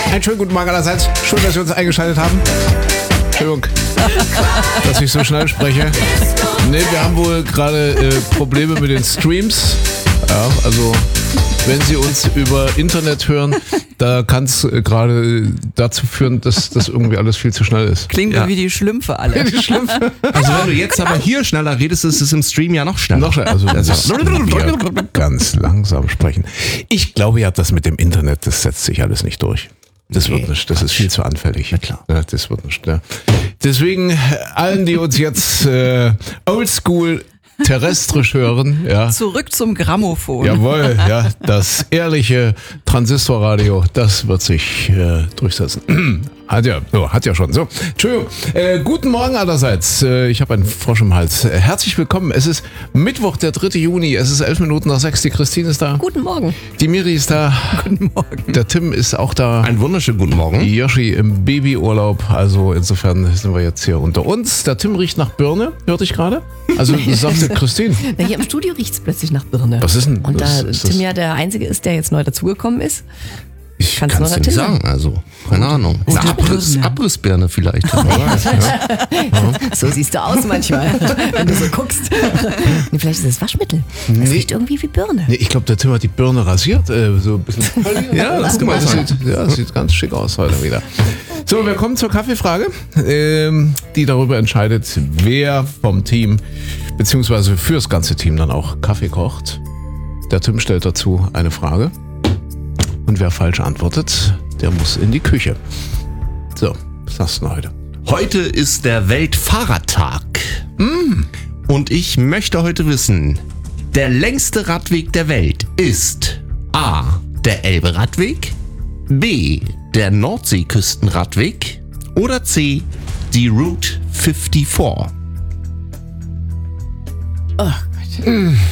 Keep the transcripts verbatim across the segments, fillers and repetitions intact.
Einen schönen guten Morgen allerseits. Schön, dass Sie uns eingeschaltet haben. Entschuldigung, dass ich so schnell spreche. Ne, wir haben wohl gerade äh, Probleme mit den Streams. Ja, also wenn Sie uns über Internet hören, da kann es äh, gerade dazu führen, dass das irgendwie alles viel zu schnell ist. Klingt ja wie die Schlümpfe alle. Die Schlümpfe. Also wenn du jetzt aber hier schneller redest, ist es im Stream ja noch schneller. Noch schneller. Also das ist ganz langsam sprechen. Ich glaube ja, das mit dem Internet, das setzt sich alles nicht durch. Das Nee, wird nicht, das ist viel zu anfällig. Ja, klar. Ja, das wird nicht. Ja. Deswegen allen, die uns jetzt äh, oldschool terrestrisch hören, ja. Zurück zum Grammophon. Jawohl, ja, das ehrliche Transistorradio, das wird sich äh, durchsetzen. Hat ja, oh, hat ja schon. So, Entschuldigung. Äh, guten Morgen allerseits. Äh, ich habe einen Frosch im Hals. Äh, herzlich willkommen. Es ist Mittwoch, der dritte Juni. Es ist elf Minuten nach sechs. Die Christine ist da. Guten Morgen. Die Miri ist da. Guten Morgen. Der Tim ist auch da. Einen wunderschönen guten Morgen. Yoshi im Babyurlaub. Also insofern sind wir jetzt hier unter uns. Der Tim riecht nach Birne, hörte ich gerade. Also das sagte Christine. Na, hier im Studio riecht es plötzlich nach Birne. Was ist denn Und das? da Ist das- Tim ja der Einzige ist, der jetzt neu dazugekommen ist. Ich Kannst kann du es noch dir nicht erzählen? sagen, also keine Ahnung. Gute Eine Abriss, Birne. Abrissbirne vielleicht. So siehst du aus manchmal, wenn du so guckst. Nee, vielleicht ist es Waschmittel. Das riecht irgendwie wie Birne. Nee, ich glaube, der Tim hat die Birne rasiert. Äh, so ein bisschen. Ja, das kann man das sagen. sieht, ja, das sieht ganz schick aus heute wieder. So, wir kommen zur Kaffeefrage, ähm, die darüber entscheidet, wer vom Team, beziehungsweise fürs ganze Team dann auch Kaffee kocht. Der Tim stellt dazu eine Frage. Und wer falsch antwortet, der muss in die Küche. So, was sagst du denn heute? Heute ist der Weltfahrradtag. Und ich möchte heute wissen, der längste Radweg der Welt ist A. der Elbe-Radweg, B. der Nordseeküstenradweg oder C. die Route vierundfünfzig. Oh Gott.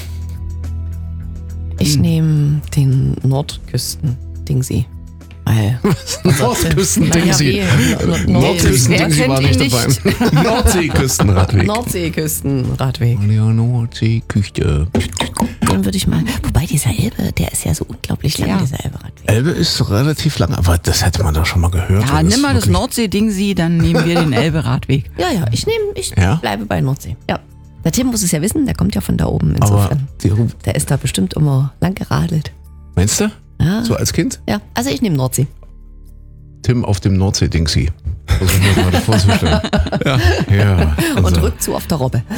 Ich nehme den Nordküsten-Dingsy. Weil Nordküsten-Dingsy. Naja, wie- Nord- Nordküsten-Dingsy Wer war kennt nicht ihn dabei. Nordseeküstenradweg. Nordseeküstenradweg. Nordseeküche. Dann würde ich mal. Wobei dieser Elbe, der ist ja so unglaublich lang, Ja. dieser Elbe-Radweg. Elbe ist relativ lang, aber das hätte man doch schon mal gehört. Ja, weil nimm mal das wirklich- Nordsee-Ding-Sie, dann nehmen wir den Elbe-Radweg. Ja, ja, ich nehme, ich Ja? bleibe bei Nordsee. Ja. Der Tim muss es ja wissen, der kommt ja von da oben. Aber Insofern. die, Der ist da bestimmt immer lang geradelt. meinst du? Ja. So als Kind? Ja, also ich nehme Nordsee. Tim auf dem Nordsee-Dingsy. Versuchen wir uns mal vorzustellen. Ja. Ja, Und also, rückt zu auf der Robbe.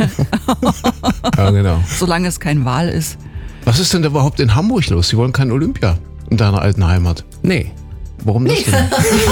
ja, genau. Solange es kein Wal ist. Was ist denn da überhaupt in Hamburg los? Sie wollen kein Olympia in deiner alten Heimat. Nee. Warum das denn?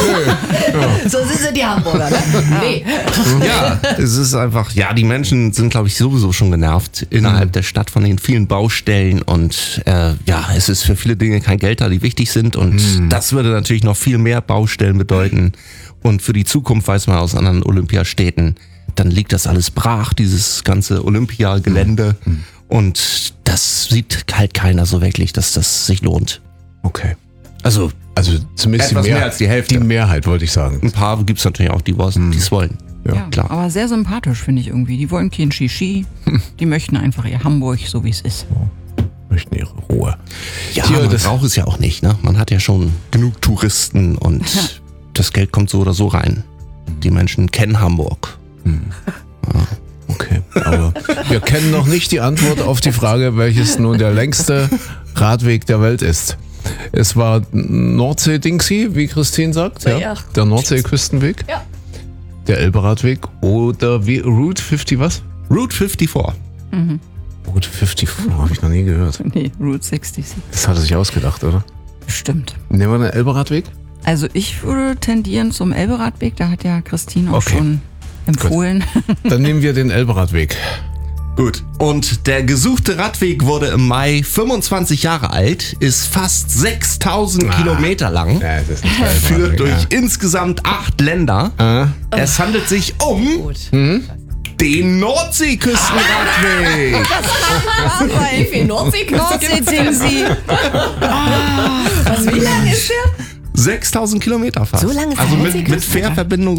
So sind sie die Hamburger, ne? Nee. Ja, es ist einfach, ja, die Menschen sind, glaube ich, sowieso schon genervt innerhalb der Stadt von den vielen Baustellen und äh, ja, es ist für viele Dinge kein Geld da, die wichtig sind und das würde natürlich noch viel mehr Baustellen bedeuten und für die Zukunft weiß man aus anderen Olympiastädten, dann liegt das alles brach, dieses ganze Olympiagelände und das sieht halt keiner so wirklich, dass das sich lohnt. Okay. Also Also zumindest Etwas die, Mehr, mehr als die Hälfte. Die Mehrheit, wollte ich sagen. ein paar gibt's natürlich auch, die es wollen. Ja, klar. Aber sehr sympathisch, finde ich irgendwie. Die wollen kein Shishi. Die möchten einfach ihr Hamburg, so wie es ist. Möchten ihre Ruhe. Ja, Hier, man das- braucht es ja auch nicht, ne? Man hat ja schon genug Touristen und das Geld kommt so oder so rein. Die Menschen kennen Hamburg. Okay, aber wir kennen noch nicht die Antwort auf die Frage, welches nun der längste Radweg der Welt ist. Es war Nordsee-Dingsy, wie Christine sagt, ja, Ja. der Nordseeküstenweg, Ja. der Elbe-Radweg oder wie, Route fünfzig was? Route vierundfünfzig. Route fünfzig, habe ich noch nie gehört. Nee, Route sechsundsechzig. Das hat er sich ausgedacht, oder? Bestimmt. Nehmen wir den Elbe-Radweg? Also ich würde tendieren zum Elbe-Radweg. Da hat ja Christine auch Okay. schon empfohlen. Dann nehmen wir den Elbe-Radweg. Gut. Und der gesuchte Radweg wurde im Mai fünfundzwanzig Jahre alt, ist fast sechstausend Kilometer lang, Ja, das ist nicht der führt Elbe-Radweg, durch ja. insgesamt acht Länder. Ah, Es handelt sich um Gut. den Nordseeküstenradweg. Wie viel Nordseeküste gibt's? Nordsee-Ding-Sie. Was, wie lang ist der? sechstausend Kilometer fast. So lang ist der Also mit, mit Nordseeküstenradweg? Fährverbindung